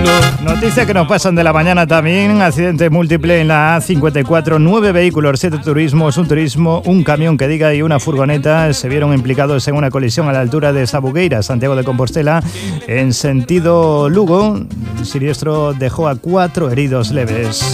Noticia que nos pasan de la mañana también. Accidente múltiple en la A54. 9 vehículos, 7 turismos, un turismo, un camión que diga y una furgoneta se vieron implicados en una colisión a la altura de Sabugueira, Santiago de Compostela, en sentido Lugo. El siniestro dejó a 4 heridos leves.